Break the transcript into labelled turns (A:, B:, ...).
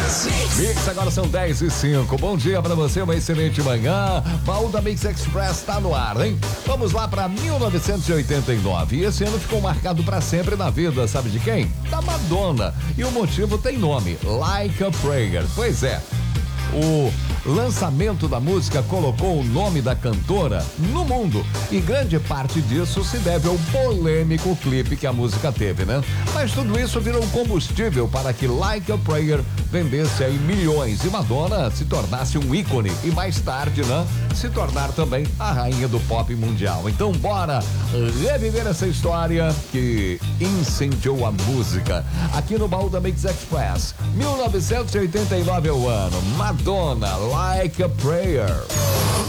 A: Mix, agora são 10h05. Bom dia pra você, uma excelente manhã. Baú da Mix Express tá no ar, hein? Vamos lá pra 1989. E esse ano ficou marcado pra sempre na vida, sabe de quem? Da Madonna. E o motivo tem nome: Like a Prayer. Pois é. O lançamento da música colocou o nome da cantora no mundo, e grande parte disso se deve ao polêmico clipe que a música teve, né? Mas tudo isso virou combustível para que Like a Prayer vendesse aí milhões e Madonna se tornasse um ícone e mais tarde, né, se tornar também a rainha do pop mundial. Então bora reviver essa história que incendiou a música aqui no Baú da Mix Express. 1989 é o ano. Madonna, Like a Prayer.